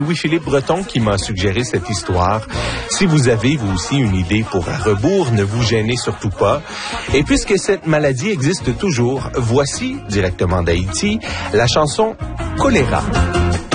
Louis-Philippe Breton qui m'a suggéré cette histoire. Si vous avez, vous aussi, une idée pour un rebours, ne vous gênez surtout pas. Et puisque cette maladie existe toujours, voici, directement d'Haïti, la chanson Choléra.